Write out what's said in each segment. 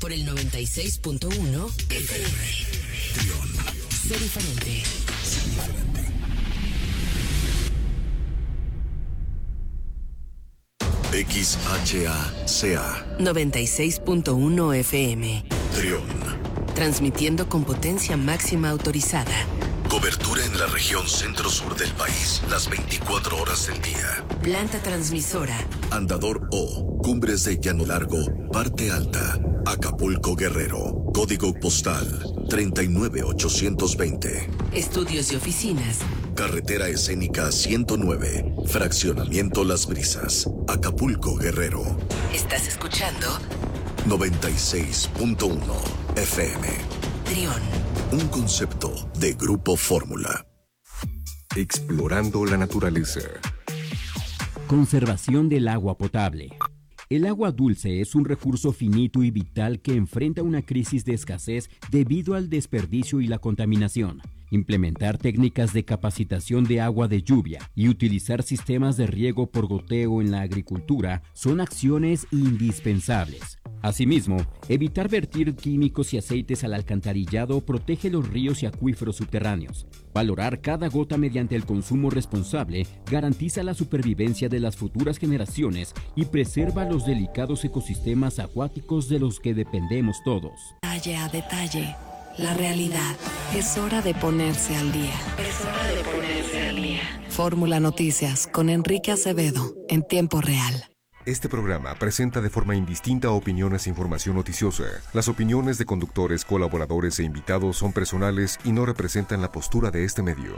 por el 96.1 FM. Trión. Sé diferente. Sé diferente. XHACA 96.1 FM. Trión. Transmitiendo con potencia máxima autorizada. Cobertura en la región centro-sur del país, las 24 horas del día. Planta transmisora. Andador O, Cumbres de Llano Largo, Parte Alta, Acapulco, Guerrero. Código postal 39820. Estudios y oficinas. Carretera escénica 109, Fraccionamiento Las Brisas, Acapulco, Guerrero. ¿Estás escuchando? 96.1 FM. Trión. Un concepto de Grupo Fórmula. Explorando la naturaleza. Conservación del agua potable. El agua dulce es un recurso finito y vital que enfrenta una crisis de escasez debido al desperdicio y la contaminación. Implementar técnicas de capacitación de agua de lluvia y utilizar sistemas de riego por goteo en la agricultura son acciones indispensables. Asimismo, evitar vertir químicos y aceites al alcantarillado protege los ríos y acuíferos subterráneos. Valorar cada gota mediante el consumo responsable garantiza la supervivencia de las futuras generaciones y preserva los delicados ecosistemas acuáticos de los que dependemos todos. Detalle a detalle, la realidad. Es hora de ponerse al día. Fórmula Noticias con Enrique Acevedo en tiempo real. Este programa presenta de forma indistinta opiniones e información noticiosa. Las opiniones de conductores, colaboradores e invitados son personales y no representan la postura de este medio.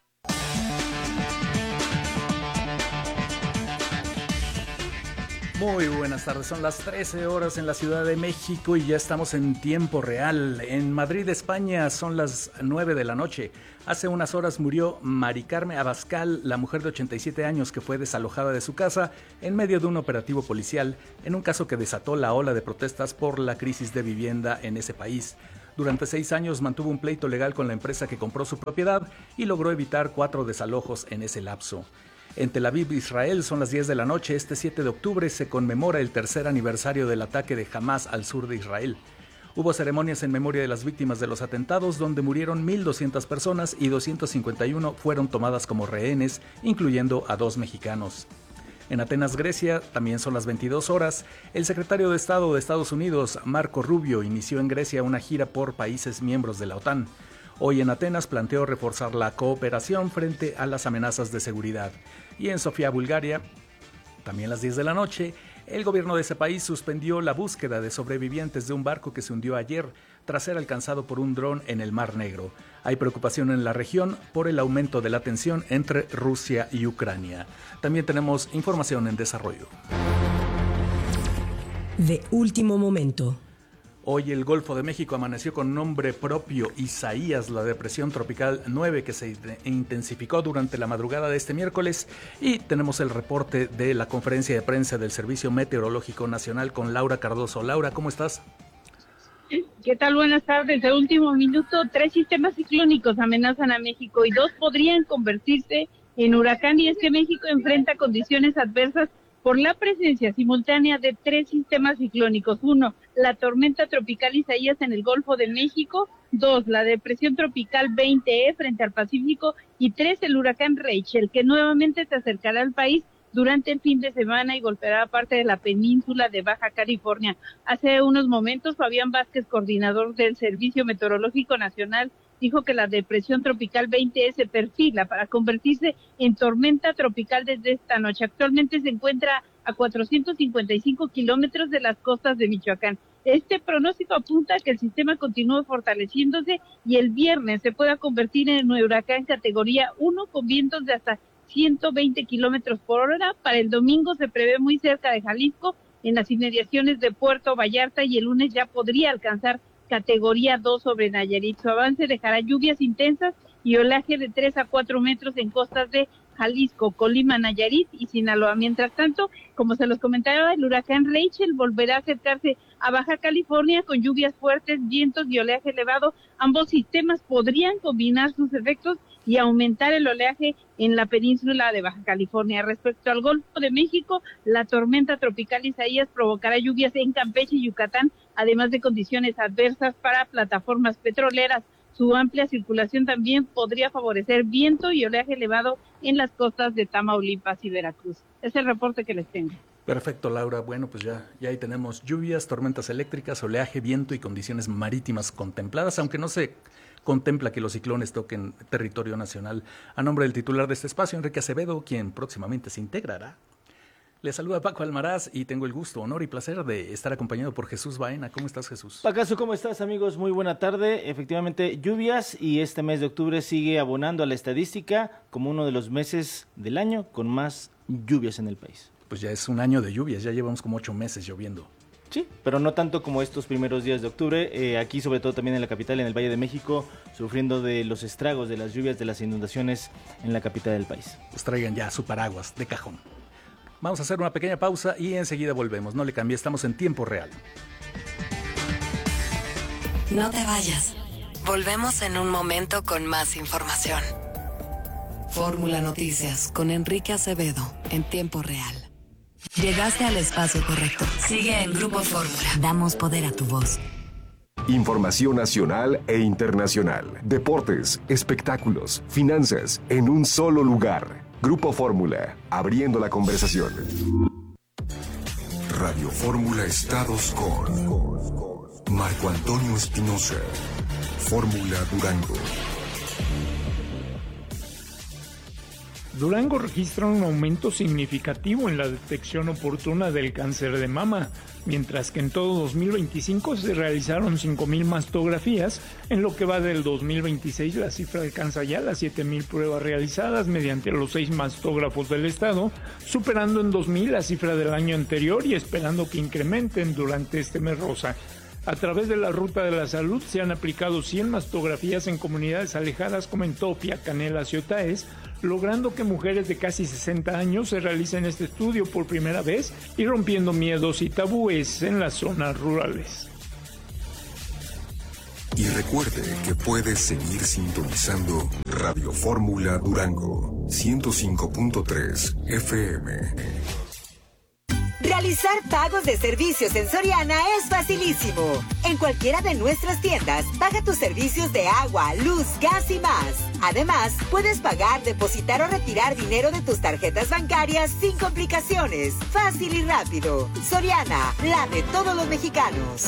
Muy buenas tardes, son las 13 horas en la Ciudad de México y ya estamos en tiempo real. En Madrid, España, son las 9 de la noche. Hace unas horas murió Mari Carmen Abascal, la mujer de 87 años que fue desalojada de su casa en medio de un operativo policial, en un caso que desató la ola de protestas por la crisis de vivienda en ese país. Durante 6 años mantuvo un pleito legal con la empresa que compró su propiedad y logró evitar 4 desalojos en ese lapso. En Tel Aviv, Israel, son las 10 de la noche. Este 7 de octubre se conmemora el tercer aniversario del ataque de Hamás al sur de Israel. Hubo ceremonias en memoria de las víctimas de los atentados, donde murieron 1,200 personas y 251 fueron tomadas como rehenes, incluyendo a 2 mexicanos. En Atenas, Grecia, también son las 22 horas. El secretario de Estado de Estados Unidos, Marco Rubio, inició en Grecia una gira por países miembros de la OTAN. Hoy en Atenas planteó reforzar la cooperación frente a las amenazas de seguridad. Y en Sofía, Bulgaria, también a las 10 de la noche, el gobierno de ese país suspendió la búsqueda de sobrevivientes de un barco que se hundió ayer tras ser alcanzado por un dron en el Mar Negro. Hay preocupación en la región por el aumento de la tensión entre Rusia y Ucrania. También tenemos información en desarrollo. De último momento. Hoy el Golfo de México amaneció con nombre propio, Isaías, la depresión tropical 9 que se intensificó durante la madrugada de este miércoles, y tenemos el reporte de la conferencia de prensa del Servicio Meteorológico Nacional con Laura Cardoso. Laura, ¿cómo estás? ¿Qué tal? Buenas tardes. De último minuto, 3 sistemas ciclónicos amenazan a México y 2 podrían convertirse en huracán, y es que México enfrenta condiciones adversas por la presencia simultánea de 3 sistemas ciclónicos. 1, la tormenta tropical Isaías en el Golfo de México. 2, la depresión tropical 20E frente al Pacífico. Y 3, el huracán Rachel, que nuevamente se acercará al país durante el fin de semana y golpeará parte de la península de Baja California. Hace unos momentos, Fabián Vázquez, coordinador del Servicio Meteorológico Nacional, dijo que la depresión tropical 20E se perfila para convertirse en tormenta tropical desde esta noche. Actualmente se encuentra a 455 kilómetros de las costas de Michoacán. Este pronóstico apunta a que el sistema continúe fortaleciéndose y el viernes se pueda convertir en un huracán categoría 1 con vientos de hasta 120 kilómetros por hora. Para el domingo se prevé muy cerca de Jalisco, en las inmediaciones de Puerto Vallarta, y el lunes ya podría alcanzar categoría 2 sobre Nayarit. Su avance dejará lluvias intensas y oleaje de 3 a 4 metros en costas de Jalisco, Colima, Nayarit y Sinaloa. Mientras tanto, como se los comentaba, el huracán Rachel volverá a acercarse a Baja California con lluvias fuertes, vientos y oleaje elevado. Ambos sistemas podrían combinar sus efectos y aumentar el oleaje en la península de Baja California. Respecto al Golfo de México, la tormenta tropical Isaías provocará lluvias en Campeche y Yucatán, además de condiciones adversas para plataformas petroleras. Su amplia circulación también podría favorecer viento y oleaje elevado en las costas de Tamaulipas y Veracruz. Es el reporte que les tengo. Perfecto, Laura. Bueno, pues ya ahí tenemos lluvias, tormentas eléctricas, oleaje, viento y condiciones marítimas contempladas, aunque no se contempla que los ciclones toquen territorio nacional. A nombre del titular de este espacio, Enrique Acevedo, quien próximamente se integrará, le saluda Paco Almaraz y tengo el gusto, honor y placer de estar acompañado por Jesús Baena. ¿Cómo estás, Jesús? Pacaso, ¿cómo estás, amigos? Muy buena tarde. Efectivamente, lluvias, y este mes de octubre sigue abonando a la estadística como uno de los meses del año con más lluvias en el país. Pues ya es un año de lluvias, ya llevamos como 8 meses lloviendo. Sí, pero no tanto como estos primeros días de octubre. Aquí, sobre todo también en la capital, en el Valle de México, sufriendo de los estragos de las lluvias, de las inundaciones en la capital del país. Pues traigan ya su paraguas de cajón. Vamos a hacer una pequeña pausa y enseguida volvemos. No le cambie, estamos en tiempo real. No te vayas. Volvemos en un momento con más información. Fórmula Noticias con Enrique Acevedo en tiempo real. Llegaste al espacio correcto. Sigue en Grupo Fórmula. Damos poder a tu voz. Información nacional e internacional. Deportes, espectáculos, finanzas, en un solo lugar. Grupo Fórmula, abriendo la conversación. Radio Fórmula Estados con Marco Antonio Espinosa. Fórmula Durango. Durango registra un aumento significativo en la detección oportuna del cáncer de mama, mientras que en todo 2025 se realizaron 5,000 mastografías. En lo que va del 2026, la cifra alcanza ya las 7,000 pruebas realizadas mediante los 6 mastógrafos del estado, superando en 2,000 la cifra del año anterior y esperando que incrementen durante este mes rosa. A través de la Ruta de la Salud se han aplicado 100 mastografías en comunidades alejadas como en Topia, Canelas y Otaes, logrando que mujeres de casi 60 años se realicen este estudio por primera vez y rompiendo miedos y tabúes en las zonas rurales. Y recuerde que puede seguir sintonizando Radio Fórmula Durango 105.3 FM. Realizar pagos de servicios en Soriana es facilísimo. En cualquiera de nuestras tiendas, paga tus servicios de agua, luz, gas y más. Además, puedes pagar, depositar o retirar dinero de tus tarjetas bancarias sin complicaciones. Fácil y rápido. Soriana, la de todos los mexicanos.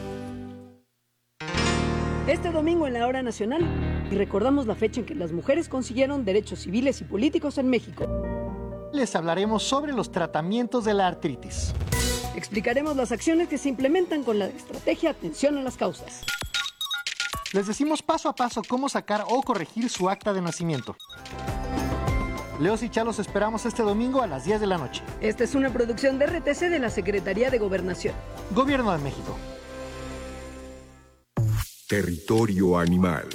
Este domingo en la Hora Nacional, y recordamos la fecha en que las mujeres consiguieron derechos civiles y políticos en México. Les hablaremos sobre los tratamientos de la artritis. Explicaremos las acciones que se implementan con la estrategia Atención a las Causas. Les decimos paso a paso cómo sacar o corregir su acta de nacimiento. Leos y Chalos esperamos este domingo a las 10 de la noche. Esta es una producción de RTC de la Secretaría de Gobernación. Gobierno de México. Territorio animal.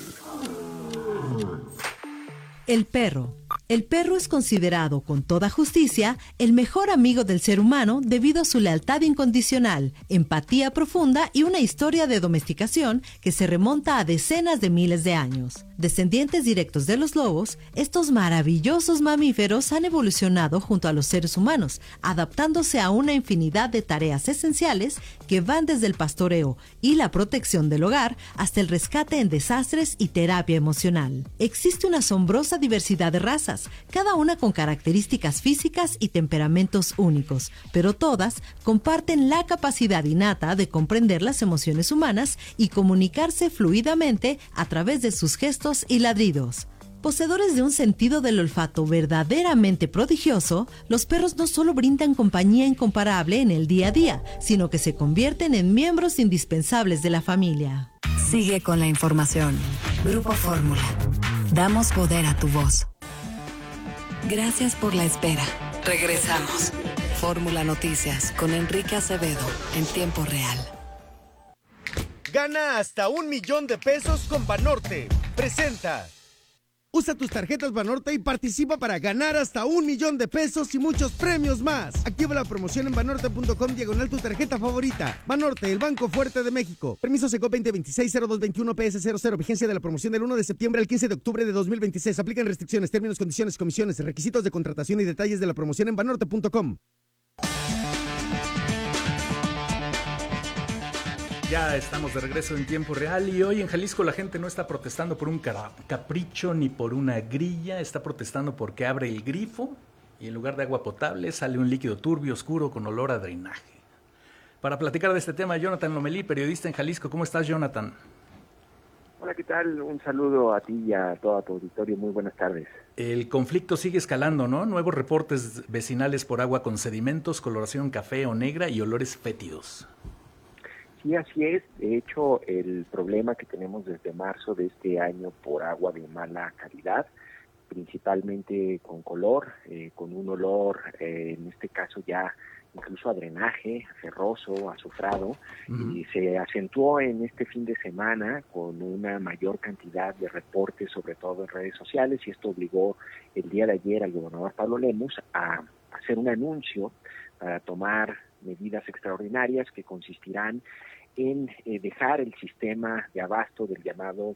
El perro. El perro es considerado, con toda justicia, el mejor amigo del ser humano debido a su lealtad incondicional, empatía profunda y una historia de domesticación que se remonta a decenas de miles de años. Descendientes directos de los lobos, estos maravillosos mamíferos han evolucionado junto a los seres humanos, adaptándose a una infinidad de tareas esenciales que van desde el pastoreo y la protección del hogar hasta el rescate en desastres y terapia emocional. Existe una asombrosa diversidad de razas, cada una con características físicas y temperamentos únicos, pero todas comparten la capacidad innata de comprender las emociones humanas y comunicarse fluidamente a través de sus gestos y ladridos. Poseedores de un sentido del olfato verdaderamente prodigioso, los perros no solo brindan compañía incomparable en el día a día, sino que se convierten en miembros indispensables de la familia. Sigue con la información. Grupo Fórmula. Damos poder a tu voz. Gracias por la espera. Regresamos. Fórmula Noticias con Enrique Acevedo en tiempo real. Gana hasta $1,000,000 con Banorte. Presenta. Usa tus tarjetas Banorte y participa para ganar hasta 1 millón de pesos y muchos premios más. Activa la promoción en banorte.com/ tu tarjeta favorita. Banorte, el banco fuerte de México. Permiso Secop 2026-0221 PS00. Vigencia de la promoción del 1 de septiembre al 15 de octubre de 2026. Aplican restricciones, términos, condiciones, comisiones, requisitos de contratación y detalles de la promoción en banorte.com. Ya estamos de regreso en tiempo real y hoy en Jalisco la gente no está protestando por un capricho ni por una grilla, está protestando porque abre el grifo y en lugar de agua potable sale un líquido turbio, oscuro, con olor a drenaje. Para platicar de este tema, Jonathan Lomelí, periodista en Jalisco. ¿Cómo estás, Jonathan? Hola, ¿qué tal? Un saludo a ti y a todo tu auditorio. Muy buenas tardes. El conflicto sigue escalando, ¿no? Nuevos reportes vecinales por agua con sedimentos, coloración café o negra y olores fétidos. Sí, así es. De hecho, el problema que tenemos desde marzo de este año por agua de mala calidad, principalmente con color, con un olor, en este caso ya incluso a drenaje, ferroso, azufrado, y se acentuó en este fin de semana con una mayor cantidad de reportes, sobre todo en redes sociales, y esto obligó el día de ayer al gobernador Pablo Lemus a hacer un anuncio para tomar medidas extraordinarias que consistirán en dejar el sistema de abasto del llamado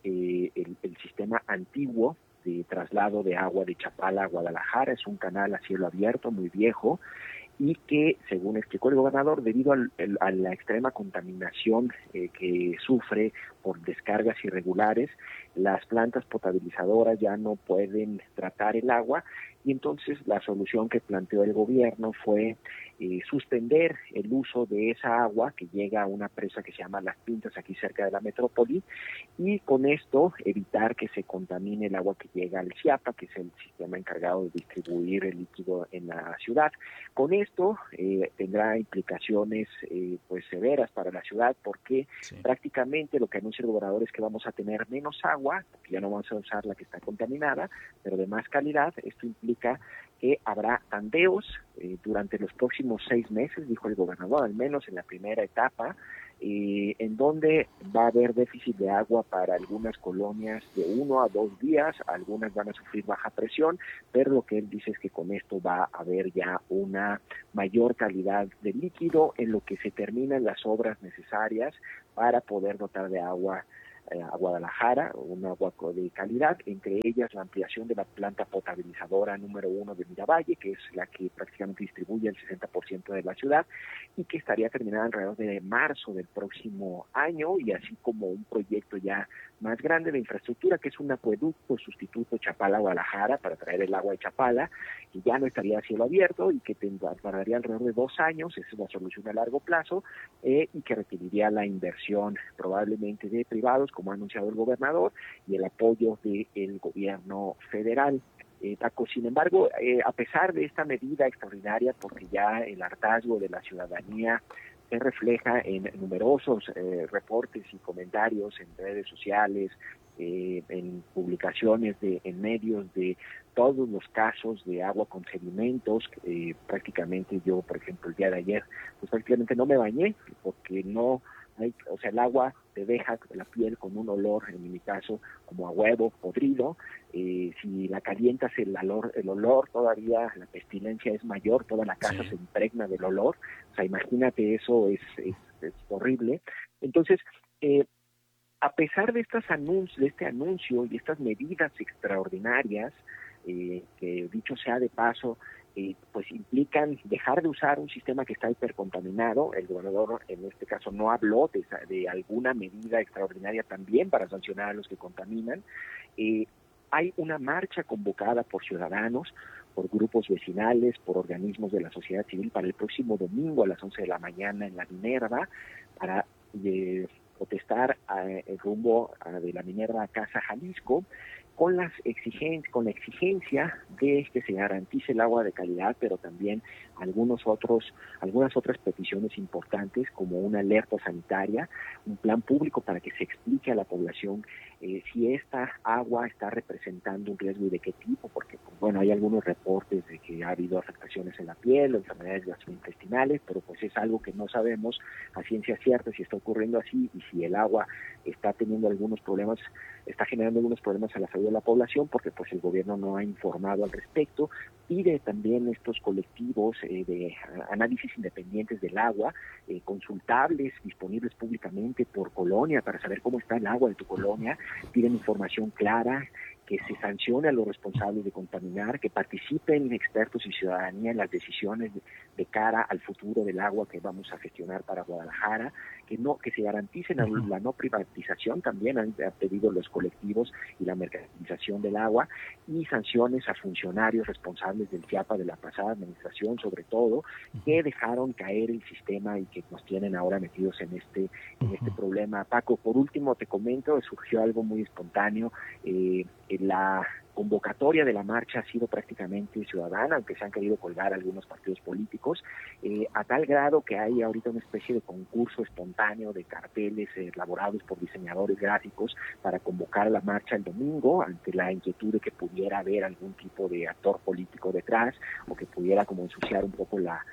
el sistema antiguo de traslado de agua de Chapala a Guadalajara. Es un canal a cielo abierto muy viejo y que, según explicó el gobernador, debido a la extrema contaminación que sufre por descargas irregulares, las plantas potabilizadoras ya no pueden tratar el agua, y entonces la solución que planteó el gobierno fue suspender el uso de esa agua que llega a una presa que se llama Las Pintas, aquí cerca de la metrópoli, y con esto evitar que se contamine el agua que llega al CIAPA, que es el sistema encargado de distribuir el líquido en la ciudad. Con esto tendrá implicaciones pues severas para la ciudad, porque prácticamente lo que anuncia el gobernador es que vamos a tener menos agua, porque ya no vamos a usar la que está contaminada, pero de más calidad. Esto implica que habrá tandeos durante los próximos 6 meses, dijo el gobernador, al menos en la primera etapa, en donde va a haber déficit de agua para algunas colonias de 1 a 2 días, algunas van a sufrir baja presión, pero lo que él dice es que con esto va a haber ya una mayor calidad de líquido en lo que se terminan las obras necesarias para poder dotar de agua a Guadalajara, un agua de calidad, entre ellas la ampliación de la planta potabilizadora número 1 de Miravalle, que es la que prácticamente distribuye el 60% de la ciudad, y que estaría terminada alrededor de marzo del próximo año, y así como un proyecto ya más grande de infraestructura, que es un acueducto sustituto Chapala-Guadalajara para traer el agua de Chapala, que ya no estaría a cielo abierto y que tardaría alrededor de 2 años, esa es la solución a largo plazo, y que requeriría la inversión probablemente de privados, como ha anunciado el gobernador, y el apoyo del gobierno federal. Paco, sin embargo, a pesar de esta medida extraordinaria, porque ya el hartazgo de la ciudadanía se refleja en numerosos reportes y comentarios en redes sociales, en publicaciones en medios de todos los casos de agua con sedimentos. Prácticamente yo, por ejemplo, el día de ayer, pues prácticamente no me bañé porque no hay, o sea, el agua te deja la piel con un olor, en mi caso, como a huevo podrido. Si la calientas, el olor todavía, la pestilencia es mayor, toda la casa se impregna del olor. O sea, imagínate, eso es horrible. Entonces, a pesar de este anuncio y estas medidas extraordinarias, que dicho sea de paso, pues implican dejar de usar un sistema que está hipercontaminado. El gobernador en este caso no habló de alguna medida extraordinaria también para sancionar a los que contaminan. Hay una marcha convocada por ciudadanos, por grupos vecinales, por organismos de la sociedad civil para el próximo domingo a las 11 de la mañana en la Minerva, para protestar el rumbo de la Minerva a Casa Jalisco, con la exigencia de que se garantice el agua de calidad, pero también algunas otras peticiones importantes, como una alerta sanitaria, un plan público para que se explique a la población si esta agua está representando un riesgo y de qué tipo, porque pues, bueno, hay algunos reportes de que ha habido afectaciones en la piel o enfermedades gastrointestinales, pero pues es algo que no sabemos a ciencia cierta si está ocurriendo así, y si el agua está teniendo algunos problemas, está generando algunos problemas a la salud de la población, porque pues el gobierno no ha informado al respecto. Pide también estos colectivos de análisis independientes del agua, consultables, disponibles públicamente por colonia para saber cómo está el agua de tu colonia. Piden información clara, que se sancione a los responsables de contaminar, que participen expertos y ciudadanía en las decisiones de cara al futuro del agua que vamos a gestionar para Guadalajara, que se garanticen la no privatización, también han pedido los colectivos, y la mercantilización del agua, y sanciones a funcionarios responsables del CIAPA de la pasada administración, sobre todo, que dejaron caer el sistema y que nos tienen ahora metidos en este problema. Paco, por último te comento, surgió algo muy espontáneo. La convocatoria de la marcha ha sido prácticamente ciudadana, aunque se han querido colgar algunos partidos políticos, a tal grado que hay ahorita una especie de concurso espontáneo de carteles elaborados por diseñadores gráficos para convocar a la marcha el domingo, ante la inquietud de que pudiera haber algún tipo de actor político detrás, o que pudiera como ensuciar un poco la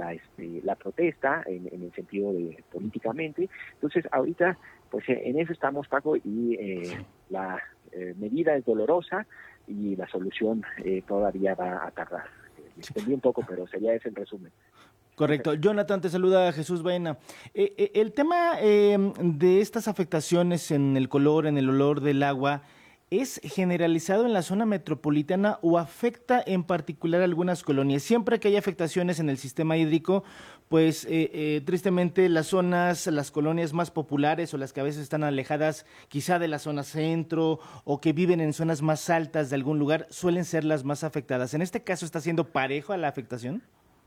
protesta en el sentido de políticamente. Entonces ahorita pues en eso estamos, Paco, y la medida es dolorosa y la solución todavía va a tardar. Extendí un poco, pero sería ese el resumen. Correcto. Jonathan, te saluda Jesús Baena. El tema de estas afectaciones en el color, en el olor del agua, ¿es generalizado en la zona metropolitana o afecta en particular a algunas colonias? Siempre que hay afectaciones en el sistema hídrico, pues tristemente las colonias más populares, o las que a veces están alejadas quizá de la zona centro, o que viven en zonas más altas de algún lugar, suelen ser las más afectadas. ¿En este caso está siendo parejo a la afectación?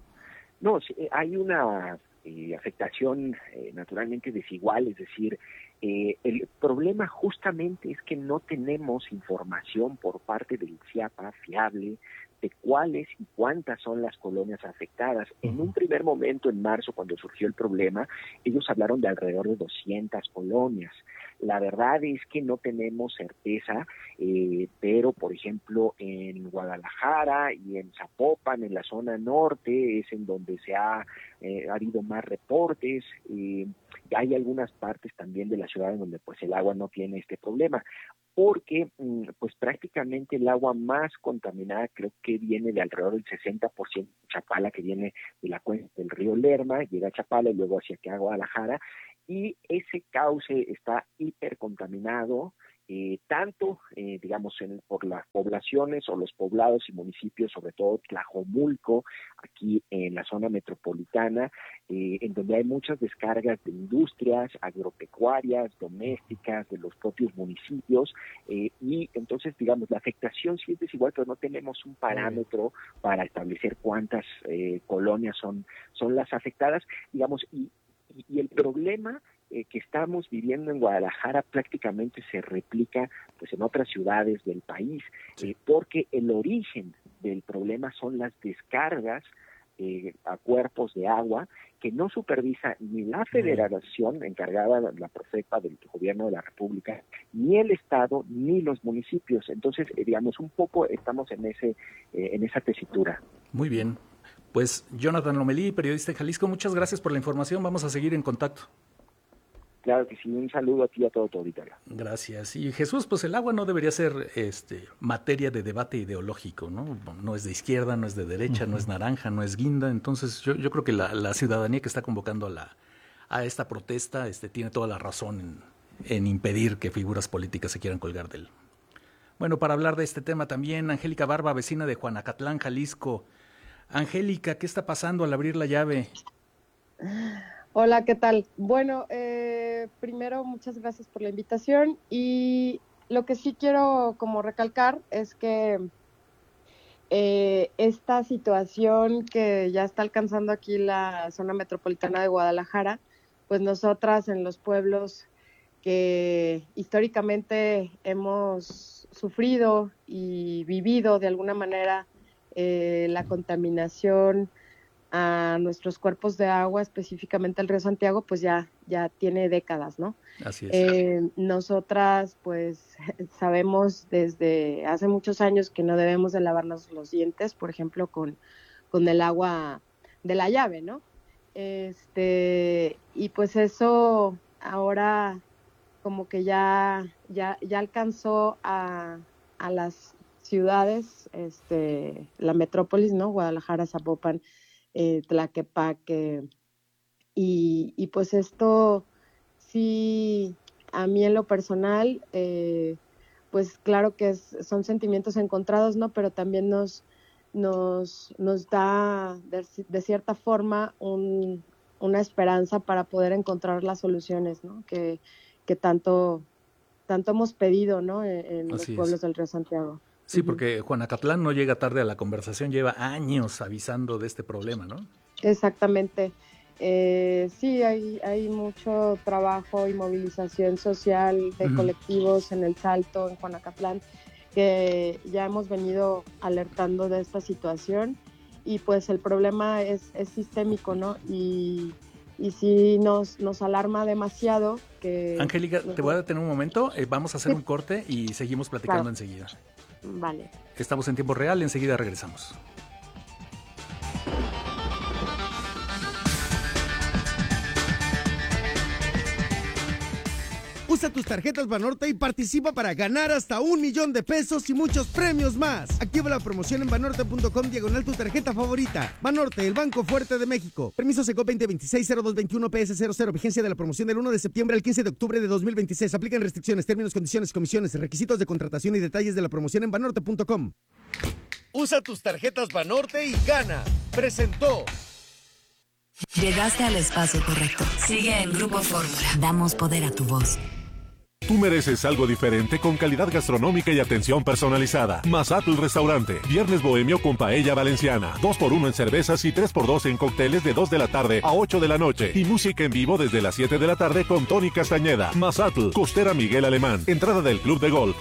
No, sí, hay una afectación naturalmente desigual, es decir, el problema justamente es que no tenemos información por parte del CIAPA fiable de cuáles y cuántas son las colonias afectadas. En un primer momento, en marzo, cuando surgió el problema, ellos hablaron de alrededor de 200 colonias. La verdad es que no tenemos certeza, pero, por ejemplo, en Guadalajara y en Zapopan, en la zona norte, es en donde ha habido más reportes. Hay algunas partes también de la ciudad en donde pues el agua no tiene este problema, porque pues prácticamente el agua más contaminada creo que viene de alrededor del 60% de Chapala, que viene de la cuenca del río Lerma, llega a Chapala y luego hacia acá a Guadalajara, y ese cauce está hipercontaminado, tanto, digamos, por las poblaciones o los poblados y municipios, sobre todo Tlajomulco, aquí en la zona metropolitana, en donde hay muchas descargas de industrias agropecuarias, domésticas, de los propios municipios, y entonces, digamos, la afectación sí es desigual, pero no tenemos un parámetro para establecer cuántas colonias son las afectadas, digamos, y el problema que estamos viviendo en Guadalajara prácticamente se replica pues en otras ciudades del país, porque el origen del problema son las descargas a cuerpos de agua que no supervisa ni la Federación encargada, la Profepa del Gobierno de la República, ni el Estado, ni los municipios. Entonces, digamos, un poco estamos en esa tesitura. Muy bien. Pues Jonathan Lomelí, periodista de Jalisco, muchas gracias por la información. Vamos a seguir en contacto. Claro que sí, un saludo a ti y a todo tu auditorio. Gracias. Y Jesús, pues el agua no debería ser materia de debate ideológico, ¿no? No es de izquierda, no es de derecha, no es naranja, no es guinda. Entonces yo creo que la ciudadanía que está convocando a esta protesta tiene toda la razón en impedir que figuras políticas se quieran colgar de él. Bueno, para hablar de este tema también, Angélica Barba, vecina de Juanacatlán, Jalisco. Angélica, ¿qué está pasando al abrir la llave? Hola, ¿qué tal? Bueno, primero muchas gracias por la invitación, y lo que sí quiero como recalcar es que esta situación que ya está alcanzando aquí la zona metropolitana de Guadalajara, pues nosotras en los pueblos que históricamente hemos sufrido y vivido de alguna manera la contaminación a nuestros cuerpos de agua, específicamente el río Santiago, pues ya tiene décadas, ¿no? Así es. Nosotras, pues, sabemos desde hace muchos años que no debemos de lavarnos los dientes, por ejemplo, con el agua de la llave, ¿no? Y pues eso ahora como que ya alcanzó a a las ciudades, la metrópolis, ¿no? Guadalajara, Zapopan, Tlaquepaque, y pues esto sí, a mí en lo personal, pues claro que son sentimientos encontrados, ¿no? Pero también nos da de cierta forma una esperanza para poder encontrar las soluciones, ¿no? Que tanto hemos pedido, ¿no? En los pueblos del Río Santiago. Sí, porque Juanacatlán no llega tarde a la conversación, lleva años avisando de este problema, ¿no? Exactamente. Sí, hay mucho trabajo y movilización social de colectivos en El Salto, en Juanacatlán, que ya hemos venido alertando de esta situación, y pues el problema es sistémico, ¿no? Y sí nos alarma demasiado que... Angélica, te voy a detener un momento, vamos a hacer un corte y seguimos platicando enseguida. Vale. Estamos en tiempo real, enseguida regresamos. Usa tus tarjetas Banorte y participa para ganar hasta $1,000,000 y muchos premios más. Activa la promoción en banorte.com /tu tarjeta favorita. Banorte, el Banco Fuerte de México. Permiso SECO 2026-0221 PS00. Vigencia de la promoción del 1 de septiembre al 15 de octubre de 2026. Aplican restricciones, términos, condiciones, comisiones, requisitos de contratación y detalles de la promoción en banorte.com. Usa tus tarjetas Banorte y gana. Presentó. Llegaste al espacio correcto. Sigue en Grupo Fórmula. Damos poder a tu voz. Tú mereces algo diferente con calidad gastronómica y atención personalizada. Mazatl Restaurante. Viernes bohemio con paella valenciana. 2x1 en cervezas y 3x2 en cócteles de 2 de la tarde a 8 de la noche. Y música en vivo desde las 7 de la tarde con Tony Castañeda. Mazatl, Costera Miguel Alemán. Entrada del Club de Golf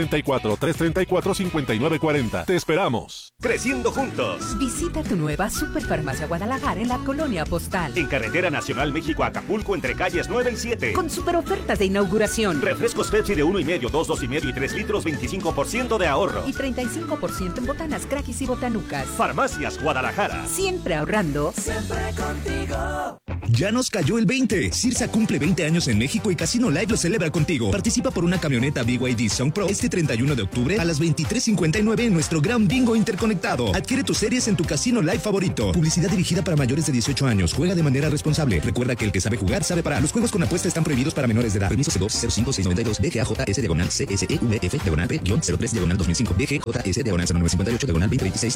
744-334-5940. Te esperamos. Creciendo juntos. Visita tu nueva Superfarmacia Guadalajara en la Colonia Postal. En Carretera Nacional México-Acapulco entre calles 9 y 7. Con super ofertas de inauguración. Refrescos Pepsi de 1,5, 2, 2,5 y 3 litros, 25% de ahorro. Y 35% en botanas, craquis y botanucas. Farmacias Guadalajara. Siempre ahorrando. Siempre contigo. Ya nos cayó el 20. Cirsa cumple 20 años en México y Casino Live lo celebra contigo. Participa por una camioneta BYD Song Pro este 31 de octubre a las 23:59 en nuestro gran bingo interconectado. Adquiere tus series en tu Casino Live favorito. Publicidad dirigida para mayores de 18 años. Juega de manera responsable. Recuerda que el que sabe jugar sabe parar. Los juegos con apuesta están prohibidos para menores de edad. Permiso C2-05692 DGAJS-CSEUVF-03-2005 DGJS-0958-2026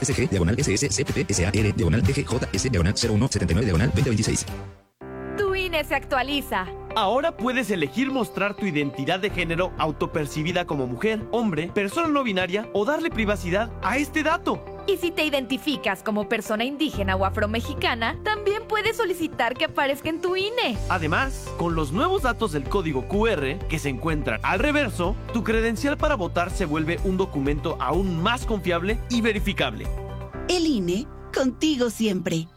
SG-SPPSAR-CSE-0179-2026. Tu INE se actualiza. Ahora puedes elegir mostrar tu identidad de género autopercibida como mujer, hombre, persona no binaria o darle privacidad a este dato. Y si te identificas como persona indígena o afromexicana, también puedes solicitar que aparezca en tu INE. Además, con los nuevos datos del código QR que se encuentran al reverso, tu credencial para votar se vuelve un documento aún más confiable y verificable. El INE, contigo siempre.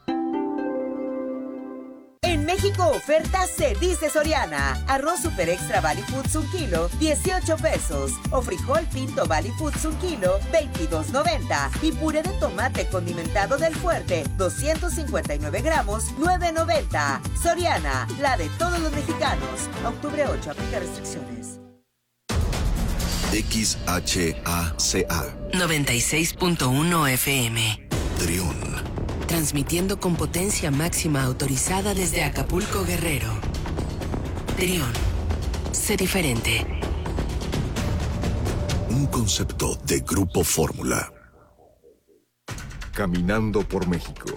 En México oferta se dice Soriana. Arroz Super Extra Valley Foods 1 kilo, 18 pesos. O frijol pinto Valley Foods 1 kilo, 22.90. Y puré de tomate condimentado del Fuerte, 259 gramos, 9.90. Soriana, la de todos los mexicanos. Octubre 8, aplica restricciones. XHACA 96.1 FM. Trión. Transmitiendo con potencia máxima autorizada desde Acapulco, Guerrero. Trión. Sé diferente. Un concepto de Grupo Fórmula. Caminando por México.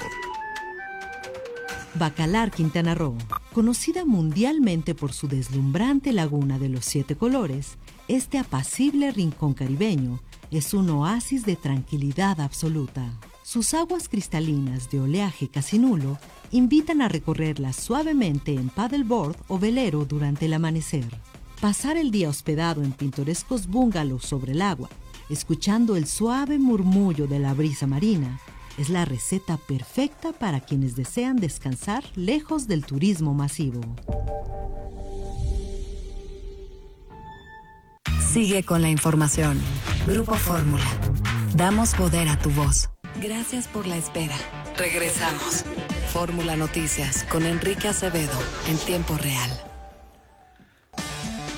Bacalar, Quintana Roo, conocida mundialmente por su deslumbrante laguna de los 7 colores, este apacible rincón caribeño es un oasis de tranquilidad absoluta. Sus aguas cristalinas de oleaje casi nulo invitan a recorrerlas suavemente en paddleboard o velero durante el amanecer. Pasar el día hospedado en pintorescos bungalows sobre el agua, escuchando el suave murmullo de la brisa marina, es la receta perfecta para quienes desean descansar lejos del turismo masivo. Sigue con la información. Grupo Fórmula. Damos poder a tu voz. Gracias por la espera. Regresamos. Fórmula Noticias con Enrique Acevedo en tiempo real.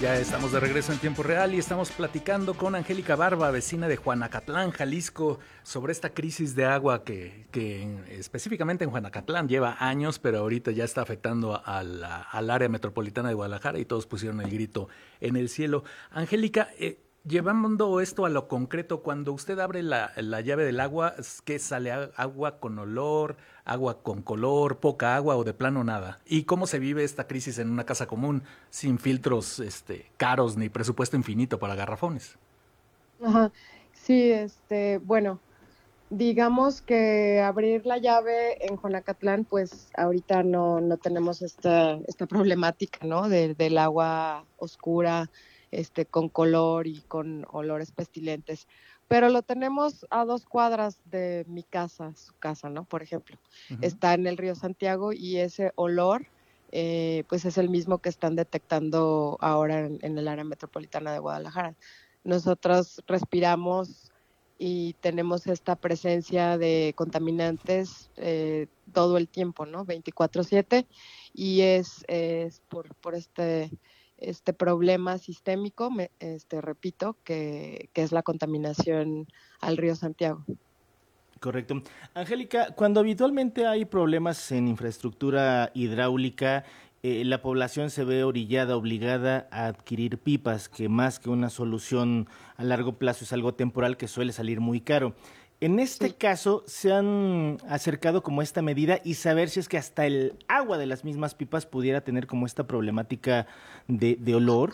Ya estamos de regreso en tiempo real y estamos platicando con Angélica Barba, vecina de Juanacatlán, Jalisco, sobre esta crisis de agua que específicamente en Juanacatlán lleva años, pero ahorita ya está afectando al área metropolitana de Guadalajara y todos pusieron el grito en el cielo. Angélica, llevando esto a lo concreto, cuando usted abre la llave del agua, ¿qué sale? ¿Agua con olor, agua con color, poca agua o de plano nada? ¿Y cómo se vive esta crisis en una casa común sin filtros caros ni presupuesto infinito para garrafones? Ajá. Sí, bueno, digamos que abrir la llave en Juanacatlán, pues ahorita no tenemos esta problemática, ¿no? Del agua oscura, con color y con olores pestilentes. Pero lo tenemos a 2 cuadras de mi casa, su casa, ¿no? Por ejemplo. Uh-huh. Está en el río Santiago y ese olor, pues es el mismo que están detectando ahora en el área metropolitana de Guadalajara. Nosotros respiramos y tenemos esta presencia de contaminantes todo el tiempo, ¿no? 24/7, y es por este problema sistémico, repito, que es la contaminación al río Santiago. Correcto. Angélica, cuando habitualmente hay problemas en infraestructura hidráulica, la población se ve obligada a adquirir pipas, que más que una solución a largo plazo es algo temporal que suele salir muy caro. En este caso, ¿se han acercado como esta medida y saber si es que hasta el agua de las mismas pipas pudiera tener como esta problemática de olor?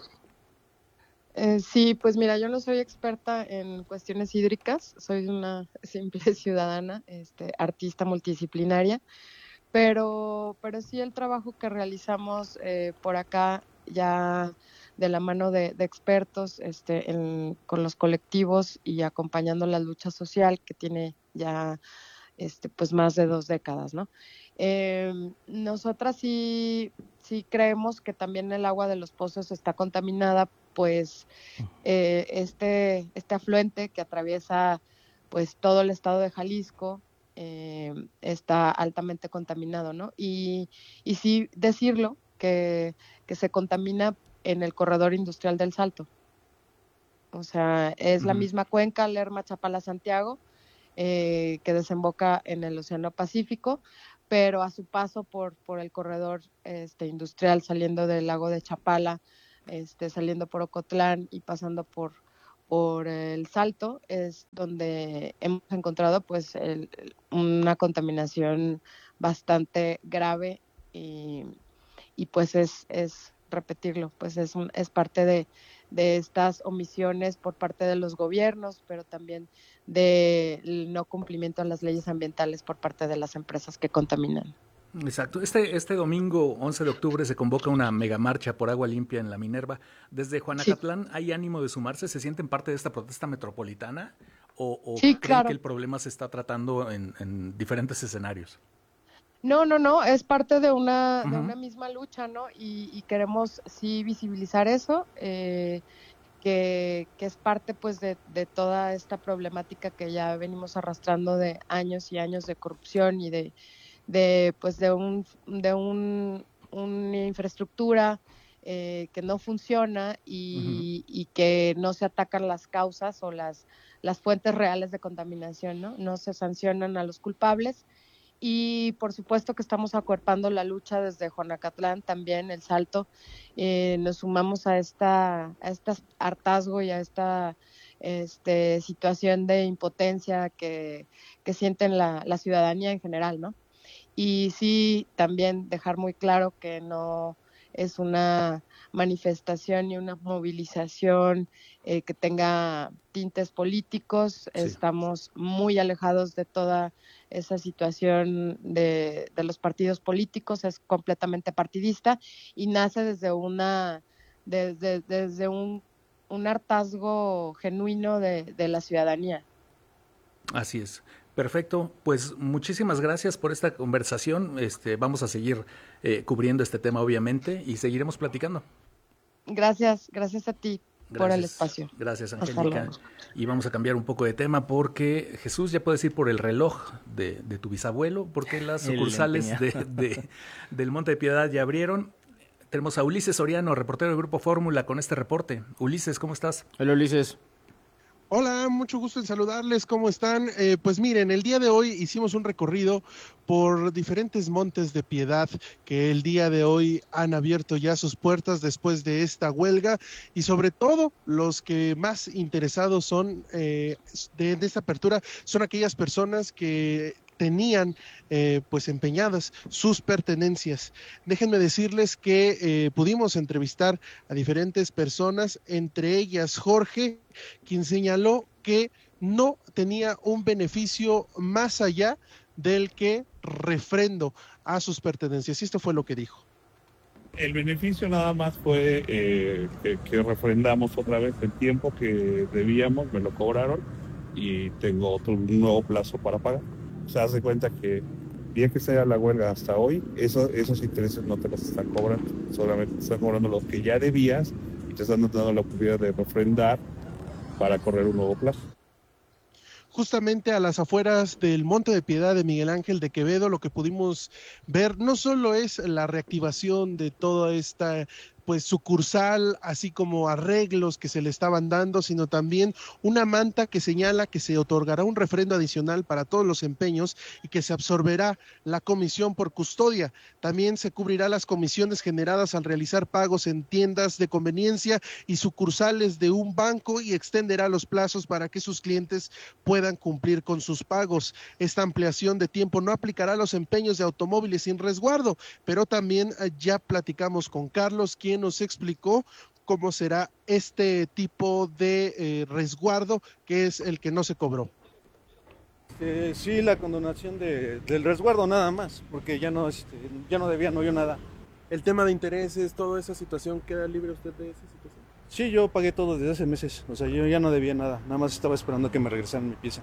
Sí, pues mira, yo no soy experta en cuestiones hídricas, soy una simple ciudadana, artista multidisciplinaria, pero sí el trabajo que realizamos por acá ya de la mano de expertos con los colectivos y acompañando la lucha social que tiene ya pues más de 2 décadas, ¿no? Nosotras sí creemos que también el agua de los pozos está contaminada, pues este afluente que atraviesa pues todo el estado de Jalisco está altamente contaminado, ¿no? Y sí decirlo que se contamina en el corredor industrial del Salto. O sea, es la misma cuenca, Lerma, Chapala, Santiago, que desemboca en el Océano Pacífico, pero a su paso por el corredor industrial, saliendo del lago de Chapala, saliendo por Ocotlán y pasando por el Salto, es donde hemos encontrado pues una contaminación bastante grave y pues es repetirlo, pues es parte de estas omisiones por parte de los gobiernos, pero también del no cumplimiento a las leyes ambientales por parte de las empresas que contaminan. Exacto. Este domingo 11 de octubre se convoca una megamarcha por agua limpia en la Minerva. Desde Juanacatlán, sí. ¿Hay ánimo de sumarse? ¿Se sienten parte de esta protesta metropolitana? ¿O sí, creen claro que el problema se está tratando en diferentes escenarios? No, es parte de una misma lucha, ¿no? Y queremos sí visibilizar eso, que es parte pues de toda esta problemática que ya venimos arrastrando de años y años de corrupción y de una infraestructura que no funciona y que no se atacan las causas o las fuentes reales de contaminación, ¿no? No se sancionan a los culpables. Y por supuesto que estamos acuerpando la lucha desde Juanacatlán, también el Salto. Nos sumamos a esta hartazgo y a esta situación de impotencia que sienten la ciudadanía en general, ¿no? Y sí, también dejar muy claro que no es una manifestación y una movilización que tenga tintes políticos. Sí. Estamos muy alejados de toda esa situación de los partidos políticos, es completamente partidista y nace desde un hartazgo genuino de la ciudadanía. Así es. Perfecto, pues muchísimas gracias por esta conversación. Vamos a seguir cubriendo este tema, obviamente, y seguiremos platicando. Gracias a ti por el espacio. Gracias, Angélica. Y vamos a cambiar un poco de tema porque, Jesús, ya puedes ir por el reloj de tu bisabuelo, porque las sucursales del Monte de Piedad ya abrieron. Tenemos a Ulises Soriano, reportero del Grupo Fórmula, con este reporte. Ulises, ¿cómo estás? Hola, Ulises. Hola, mucho gusto en saludarles, ¿cómo están? Pues miren, el día de hoy hicimos un recorrido por diferentes montes de piedad que el día de hoy han abierto ya sus puertas después de esta huelga, y sobre todo los que más interesados son de esta apertura son aquellas personas que tenían pues empeñadas sus pertenencias. Déjenme decirles que pudimos entrevistar a diferentes personas, entre ellas Jorge, quien señaló que no tenía un beneficio más allá del que refrendo a sus pertenencias. Y esto fue lo que dijo. El beneficio nada más fue que refrendamos otra vez el tiempo que debíamos, me lo cobraron y tengo un nuevo plazo para pagar. Se hace cuenta que bien que sea la huelga hasta hoy, esos intereses no te los están cobrando, solamente te están cobrando los que ya debías y te están dando la oportunidad de refrendar para correr un nuevo plazo. Justamente a las afueras del Monte de Piedad de Miguel Ángel de Quevedo, lo que pudimos ver no solo es la reactivación de toda esta pues sucursal, así como arreglos que se le estaban dando, sino también una manta que señala que se otorgará un refrendo adicional para todos los empeños y que se absorberá la comisión por custodia. También se cubrirá las comisiones generadas al realizar pagos en tiendas de conveniencia y sucursales de un banco, y extenderá los plazos para que sus clientes puedan cumplir con sus pagos. Esta ampliación de tiempo no aplicará a los empeños de automóviles sin resguardo, pero también ya platicamos con Carlos, quien nos explicó cómo será este tipo de resguardo, que es el que no se cobró. Sí, la condonación del resguardo nada más, porque ya no debía, no yo nada. El tema de intereses, toda esa situación, ¿queda libre usted de esa situación? Sí, yo pagué todo desde hace meses, o sea, yo ya no debía nada más estaba esperando que me regresaran mi pieza.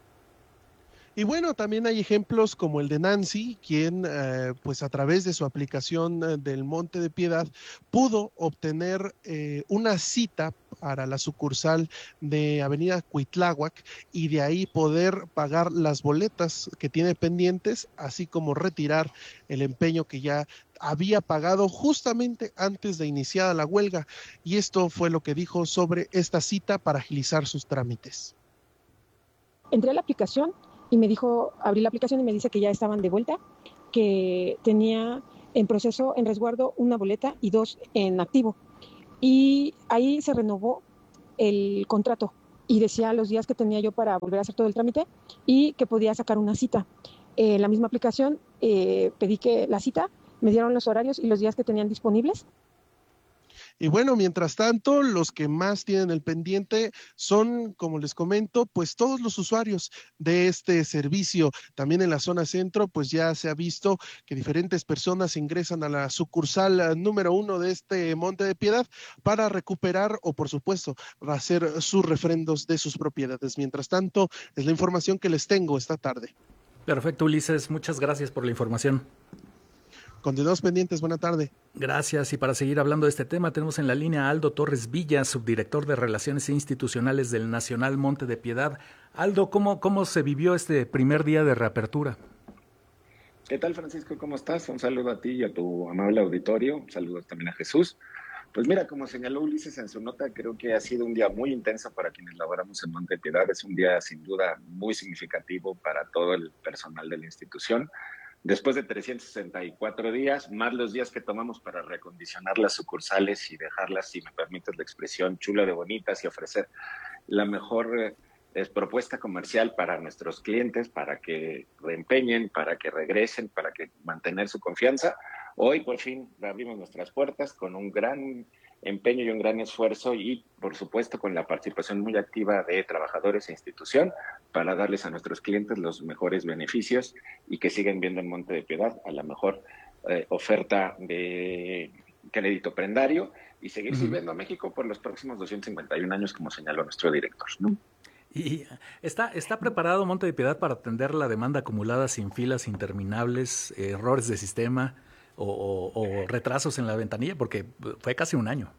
Y bueno, también hay ejemplos como el de Nancy, quien pues a través de su aplicación del Monte de Piedad pudo obtener una cita para la sucursal de Avenida Cuitláhuac y de ahí poder pagar las boletas que tiene pendientes, así como retirar el empeño que ya había pagado justamente antes de iniciada la huelga. Y esto fue lo que dijo sobre esta cita para agilizar sus trámites. Entré a la aplicación y me dijo, abrí la aplicación y me dice que ya estaban de vuelta, que tenía en proceso, en resguardo, una boleta y 2 en activo. Y ahí se renovó el contrato y decía los días que tenía yo para volver a hacer todo el trámite y que podía sacar una cita. En la misma aplicación pedí que la cita, me dieron los horarios y los días que tenían disponibles. Y bueno, mientras tanto, los que más tienen el pendiente son, como les comento, pues todos los usuarios de este servicio. También en la zona centro, pues ya se ha visto que diferentes personas ingresan a la sucursal número 1 de este Monte de Piedad para recuperar o, por supuesto, hacer sus refrendos de sus propiedades. Mientras tanto, es la información que les tengo esta tarde. Perfecto, Ulises. Muchas gracias por la información. Continuamos pendientes, buena tarde. Gracias, y para seguir hablando de este tema tenemos en la línea a Aldo Torres Villa, subdirector de Relaciones Institucionales del Nacional Monte de Piedad. Aldo, ¿cómo se vivió este primer día de reapertura? ¿Qué tal, Francisco? ¿Cómo estás? Un saludo a ti y a tu amable auditorio, un saludo también a Jesús. Pues mira, como señaló Ulises en su nota, creo que ha sido un día muy intenso para quienes laboramos en Monte de Piedad. Es un día sin duda muy significativo para todo el personal de la institución. Después de 364 días, más los días que tomamos para reacondicionar las sucursales y dejarlas, si me permites la expresión, chula de bonitas y ofrecer la mejor propuesta comercial para nuestros clientes, para que reempeñen, para que regresen, para que mantener su confianza. Hoy, por fin, abrimos nuestras puertas con un gran empeño y un gran esfuerzo y, por supuesto, con la participación muy activa de trabajadores e institución para darles a nuestros clientes los mejores beneficios y que siguen viendo en Monte de Piedad a la mejor oferta de crédito prendario y seguir sirviendo a México por los próximos 251 años, como señaló nuestro director, ¿no? ¿Y está preparado Monte de Piedad para atender la demanda acumulada sin filas interminables, errores de sistema o retrasos en la ventanilla? Porque fue casi un año.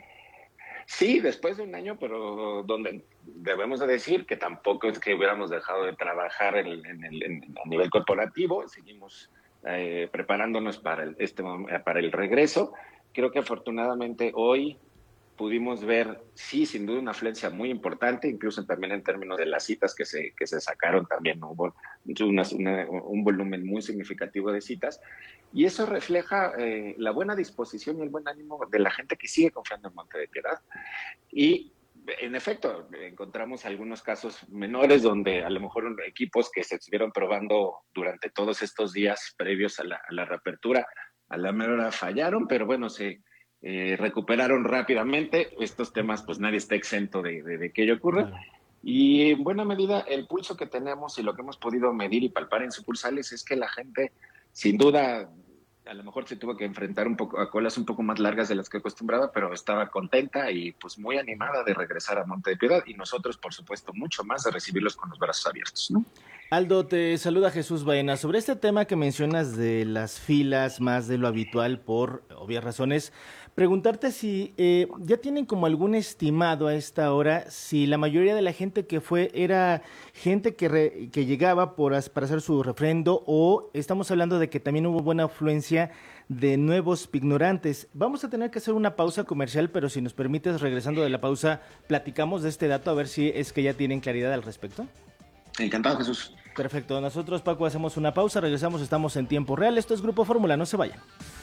Sí, después de un año, pero donde debemos de decir que tampoco es que hubiéramos dejado de trabajar a nivel corporativo. Seguimos preparándonos para el regreso, Creo que afortunadamente hoy pudimos ver, sí, sin duda una afluencia muy importante, incluso también en términos de las citas que se sacaron, también hubo un volumen muy significativo de citas, y eso refleja la buena disposición y el buen ánimo de la gente que sigue confiando en Monte de Piedad. Y en efecto, encontramos algunos casos menores donde a lo mejor equipos que se estuvieron probando durante todos estos días previos a la reapertura, a la mera hora fallaron, pero bueno, se recuperaron rápidamente. Estos temas, pues nadie está exento de que ello ocurra. Y en buena medida, el pulso que tenemos y lo que hemos podido medir y palpar en sucursales es que la gente, sin duda, a lo mejor se tuvo que enfrentar un poco a colas un poco más largas de las que acostumbraba, pero estaba contenta y pues muy animada de regresar a Monte de Piedad, y nosotros, por supuesto, mucho más de recibirlos con los brazos abiertos, ¿no? Aldo, te saluda Jesús Baena. Sobre este tema que mencionas de las filas más de lo habitual por obvias razones, preguntarte si ya tienen como algún estimado a esta hora, si la mayoría de la gente que fue era gente que llegaba para hacer su refrendo, o estamos hablando de que también hubo buena afluencia de nuevos pignorantes. Vamos a tener que hacer una pausa comercial, pero si nos permites, regresando de la pausa, platicamos de este dato, a ver si es que ya tienen claridad al respecto. Encantado, Jesús. Perfecto. Nosotros, Paco, hacemos una pausa, regresamos, estamos en tiempo real. Esto es Grupo Fórmula, no se vayan.